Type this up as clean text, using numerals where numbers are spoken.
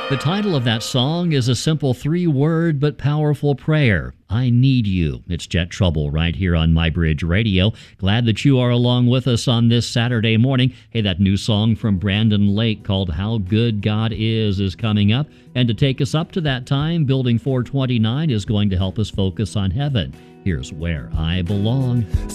The title of that song is a simple three-word but powerful prayer. I need you. It's Jet Trouble right here on My Bridge Radio. Glad that you are along with us on this Saturday morning. Hey, that new song from Brandon Lake called How Good God is coming up. And to take us up to that time, Building 429 is going to help us focus on heaven. Here's Where I Belong.